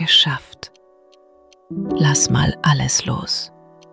Geschafft. Lass mal alles los.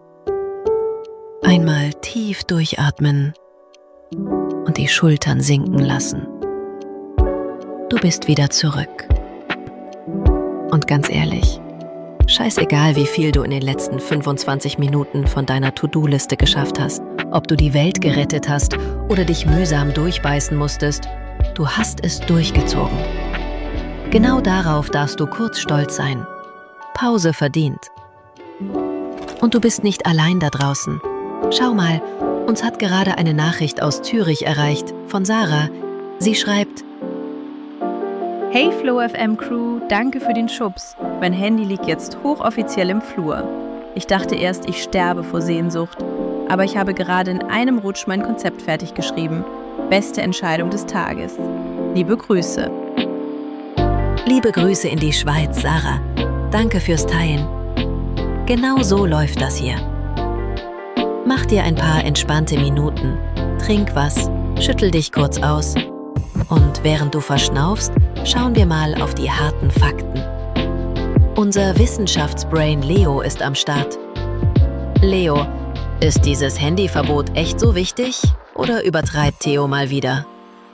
Einmal tief durchatmen und die Schultern sinken lassen. Du bist wieder zurück. Und ganz ehrlich, scheißegal, wie viel du in den letzten 25 Minuten von deiner To-Do-Liste geschafft hast, ob du die Welt gerettet hast oder dich mühsam durchbeißen musstest, du hast es durchgezogen. Genau darauf darfst du kurz stolz sein. Pause verdient. Und du bist nicht allein da draußen. Schau mal, uns hat gerade eine Nachricht aus Zürich erreicht, von Sarah. Sie schreibt: Hey Flow FM Crew, danke für den Schubs. Mein Handy liegt jetzt hochoffiziell im Flur. Ich dachte erst, ich sterbe vor Sehnsucht. Aber ich habe gerade in einem Rutsch mein Konzept fertig geschrieben. Beste Entscheidung des Tages. Liebe Grüße. Liebe Grüße in die Schweiz, Sarah. Danke fürs Teilen. Genau so läuft das hier. Mach dir ein paar entspannte Minuten, trink was, schüttel dich kurz aus. Und während du verschnaufst, schauen wir mal auf die harten Fakten. Unser Wissenschaftsbrain Leo ist am Start. Leo, ist dieses Handyverbot echt so wichtig oder übertreibt Theo mal wieder?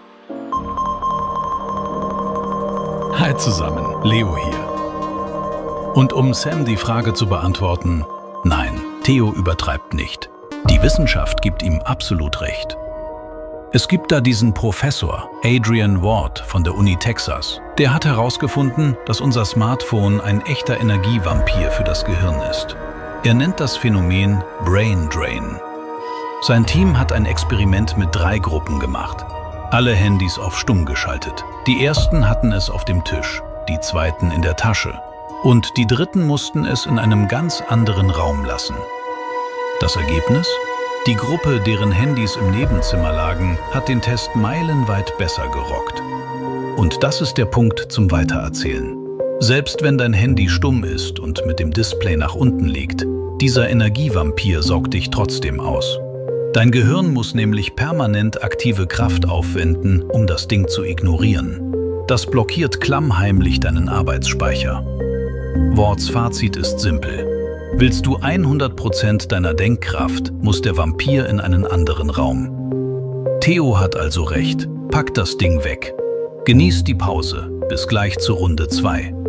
Hi zusammen, Leo hier. Und um Sam die Frage zu beantworten, nein, Theo übertreibt nicht. Die Wissenschaft gibt ihm absolut recht. Es gibt da diesen Professor, Adrian Ward von der Uni Texas. Der hat herausgefunden, dass unser Smartphone ein echter Energievampir für das Gehirn ist. Er nennt das Phänomen Brain Drain. Sein Team hat ein Experiment mit 3 Gruppen gemacht. Alle Handys auf stumm geschaltet. Die ersten hatten es auf dem Tisch, die zweiten in der Tasche. Und die dritten mussten es in einem ganz anderen Raum lassen. Das Ergebnis? Die Gruppe, deren Handys im Nebenzimmer lagen, hat den Test meilenweit besser gerockt. Und das ist der Punkt zum Weitererzählen. Selbst wenn dein Handy stumm ist und mit dem Display nach unten liegt, dieser Energievampir saugt dich trotzdem aus. Dein Gehirn muss nämlich permanent aktive Kraft aufwenden, um das Ding zu ignorieren. Das blockiert klammheimlich deinen Arbeitsspeicher. Wards Fazit ist simpel. Willst du 100% deiner Denkkraft, muss der Vampir in einen anderen Raum. Theo hat also recht. Pack das Ding weg. Genieß die Pause. Bis gleich zur Runde 2.